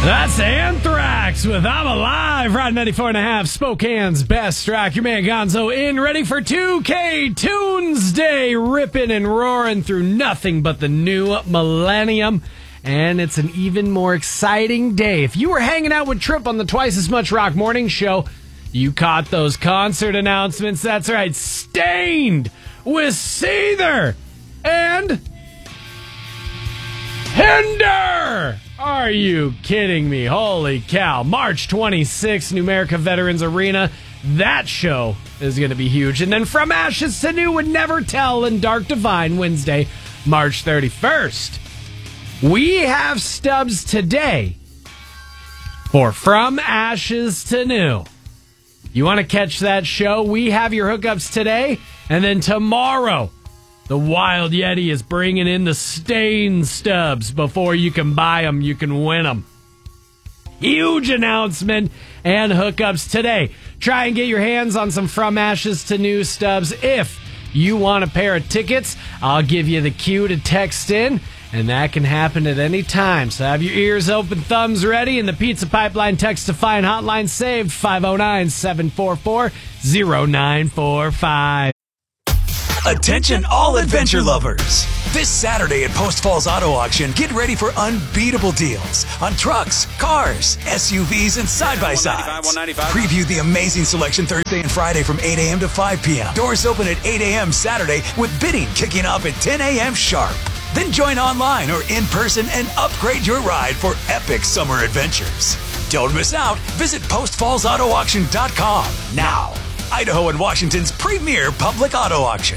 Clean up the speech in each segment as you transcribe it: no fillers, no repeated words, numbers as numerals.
That's Anthrax with I'm Alive, Ride 94.5, Spokane's best track. Your man Gonzo in, ready for 2K Tunes Day, ripping and roaring through nothing but the new millennium. And it's an even more exciting day. If you were hanging out with Trip on the Twice as Much Rock Morning Show, you caught those concert announcements. That's right, Stained with Seether and Hinder. Are you kidding me? Holy cow. March 26th, Numerica Veterans Arena. That show is going to be huge. And then From Ashes to New with Never Tell and Dark Divine, Wednesday, March 31st. We have stubs today for From Ashes to New. You want to catch that show? We have your hookups today. And then tomorrow, the Wild Yeti is bringing in the Stain stubs. Before you can buy them, you can win them. Huge announcement and hookups today. Try and get your hands on some From Ashes to New stubs. If you want a pair of tickets, I'll give you the cue to text in, and that can happen at any time. So have your ears open, thumbs ready, and the Pizza Pipeline text-to-fine hotline saved, 509-744-0945. Attention all adventure lovers. This Saturday at Post Falls Auto Auction, get ready for unbeatable deals on trucks, cars, SUVs, and side-by-sides. Preview the amazing selection Thursday and Friday from 8 a.m. to 5 p.m. Doors open at 8 a.m. Saturday with bidding kicking off at 10 a.m. sharp. Then join online or in person and upgrade your ride for epic summer adventures. Don't miss out. Visit postfallsautoauction.com now. Idaho and Washington's premier public auto auction.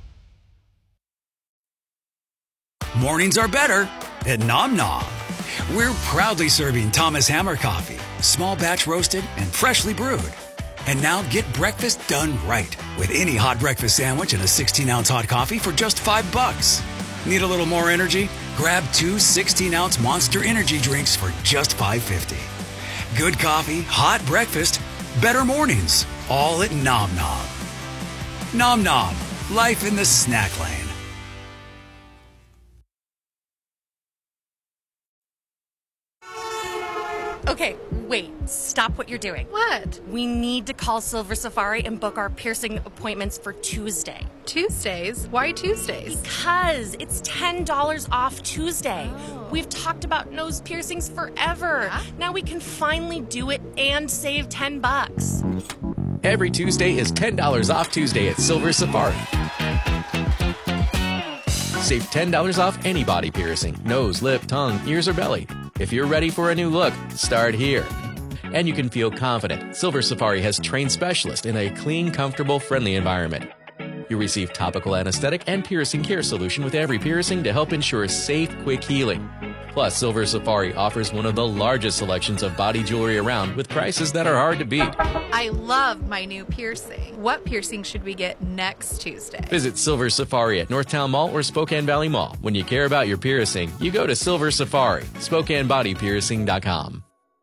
Mornings are better at Nom Nom. We're proudly serving Thomas Hammer coffee, small batch roasted and freshly brewed. And now get breakfast done right with any hot breakfast sandwich and a 16-ounce hot coffee for just $5. Need a little more energy? Grab 2 16-ounce Monster Energy drinks for just $5.50. Good coffee, hot breakfast, better mornings, all at Nom Nom. Nom Nom, life in the snack lane. Okay, wait. Stop what you're doing. What? We need to call Silver Safari and book our piercing appointments for Tuesday. Tuesdays? Why Tuesdays? Because it's $10 off Tuesday. Oh. We've talked about nose piercings forever. Yeah? Now we can finally do it and save $10. Every Tuesday is $10 off Tuesday at Silver Safari. Save $10 off any body piercing, nose, lip, tongue, ears, or belly. If you're ready for a new look, start here. And you can feel confident. Silver Safari has trained specialists in a clean, comfortable, friendly environment. You receive topical anesthetic and piercing care solution with every piercing to help ensure safe, quick healing. Plus, Silver Safari offers one of the largest selections of body jewelry around with prices that are hard to beat. I love my new piercing. What piercing should we get next Tuesday? Visit Silver Safari at Northtown Mall or Spokane Valley Mall. When you care about your piercing, you go to Silver Safari, SpokaneBodyPiercing.com.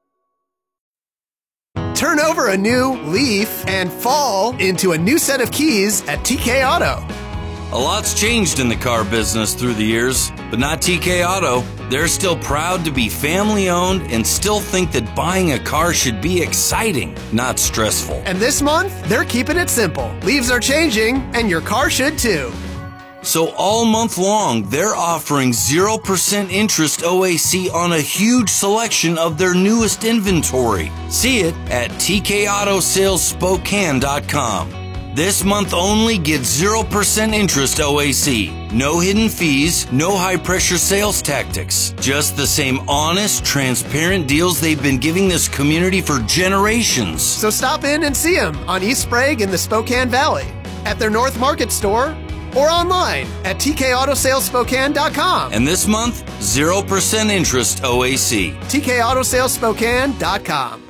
Turn over a new leaf and fall into a new set of keys at TK Auto. A lot's changed in the car business through the years, but not TK Auto. They're still proud to be family-owned and still think that buying a car should be exciting, not stressful. And this month, they're keeping it simple. Leaves are changing, and your car should too. So all month long, they're offering 0% interest OAC on a huge selection of their newest inventory. See it at TKAutoSalesSpokane.com. This month only, get 0% interest OAC. No hidden fees, no high-pressure sales tactics. Just the same honest, transparent deals they've been giving this community for generations. So stop in and see them on East Sprague in the Spokane Valley, at their North Market store, or online at TKAutoSalesSpokane.com. And this month, 0% interest OAC. TKAutoSalesSpokane.com.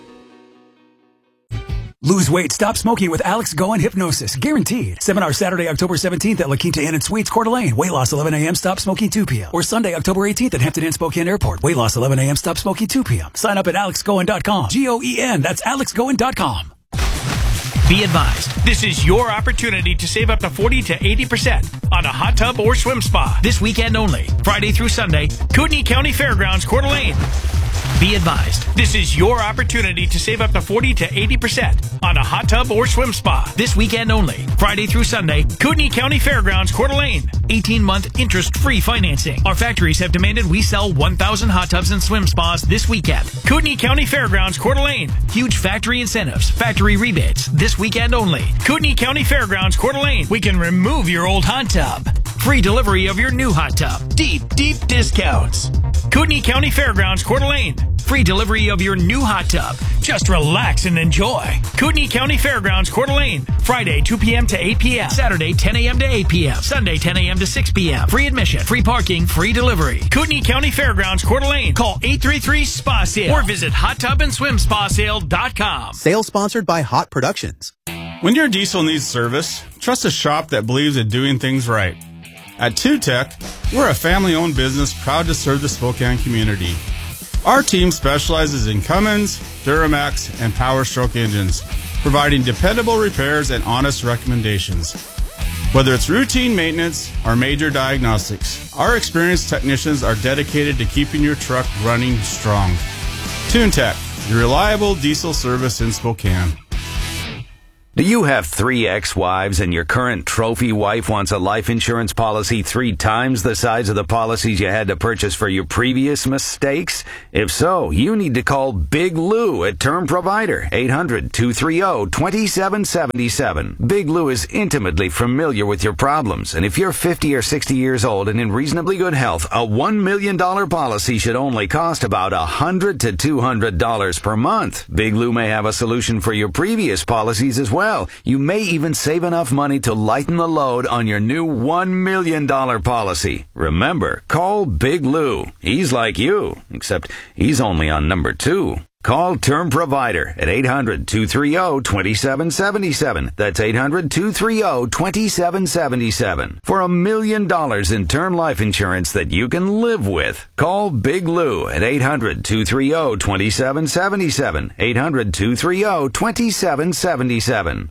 Lose weight, stop smoking with Alex Go and Hypnosis. Guaranteed. Seminar Saturday, October 17th at La Quinta Inn and Suites, Coeur d'Alene. Weight loss 11 a.m., stop smoking 2 p.m. Or Sunday, October 18th at Hampton Inn Spokane Airport. Weight loss 11 a.m., stop smoking 2 p.m. Sign up at AlexGoen.com. GOEN, that's AlexGoen.com. Be advised, this is your opportunity to save up to 40 to 80% on a hot tub or swim spa this weekend only. Friday through Sunday, Kootenai County Fairgrounds, Coeur d'Alene. Be advised, this is your opportunity to save up to 40 to 80% on a hot tub or swim spa. This weekend only, Friday through Sunday, Kootenai County Fairgrounds, Coeur d'Alene. 18-month interest-free financing. Our factories have demanded we sell 1,000 hot tubs and swim spas this weekend. Kootenai County Fairgrounds, Coeur d'Alene. Huge factory incentives, factory rebates, this weekend only. Kootenai County Fairgrounds, Coeur d'Alene. We can remove your old hot tub. Free delivery of your new hot tub. Deep discounts. Kootenai County Fairgrounds, Coeur d'Alene. Free delivery of your new hot tub. Just relax and enjoy. Kootenai County Fairgrounds, Coeur d'Alene. Friday, 2 p.m. to 8 p.m. Saturday, 10 a.m. to 8 p.m. Sunday, 10 a.m. to 6 p.m. Free admission, free parking, free delivery. Kootenai County Fairgrounds, Coeur d'Alene. Call 833-SPA-SALE or visit hottubandSwimSpaSale.com. Sale sponsored by Hot Productions. When your diesel needs service, trust a shop that believes in doing things right. At TuTech, we're a family-owned business proud to serve the Spokane community. Our team specializes in Cummins, Duramax, and Power Stroke engines, providing dependable repairs and honest recommendations. Whether it's routine maintenance or major diagnostics, our experienced technicians are dedicated to keeping your truck running strong. TuneTech, your reliable diesel service in Spokane. Do you have 3 ex-wives and your current trophy wife wants a life insurance policy 3 times the size of the policies you had to purchase for your previous mistakes? If so, you need to call Big Lou at Term Provider, 800-230-2777. Big Lou is intimately familiar with your problems, and if you're 50 or 60 years old and in reasonably good health, a $1 million policy should only cost about $100 to $200 per month. Big Lou may have a solution for your previous policies as well. You may even save enough money to lighten the load on your new $1 million policy. Remember, call Big Lou. He's like you, except he's only on number 2. Call Term Provider at 800-230-2777. That's 800-230-2777. For $1 million in term life insurance that you can live with. Call Big Lou at 800-230-2777. 800-230-2777.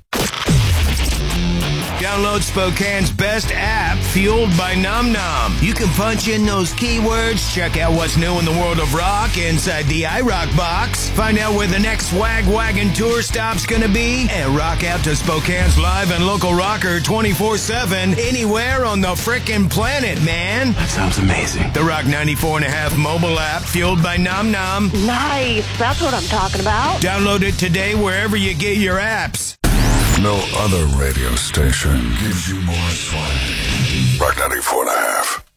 Download Spokane's best app, Fueled by Nom Nom. You can punch in those keywords, check out what's new in the world of rock inside the iRock box, find out where the next Swag Wagon tour stop's gonna be, and rock out to Spokane's live and local rocker 24/7 anywhere on the frickin' planet, man. That sounds amazing. The Rock 94.5 mobile app, Fueled by Nom Nom. Nice. That's what I'm talking about. Download it today wherever you get your apps. No other radio station gives you more swag. Rock 94.5.